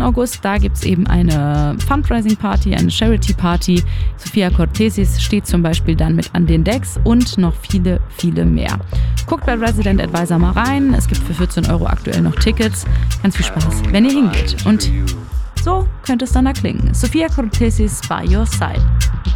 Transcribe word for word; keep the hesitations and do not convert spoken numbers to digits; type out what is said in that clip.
August, da gibt es eben eine Fundraising-Party, eine Charity-Party. Sophia Cortesis steht zum Beispiel dann mit an den Decks und noch viele, viele mehr. Guckt bei Resident Advisor mal rein. Es gibt für vierzehn Euro aktuell noch Tickets. Ganz viel Spaß, wenn ihr hingeht. Und so könnte es dann da klingen. Sophia Cortesis by your side.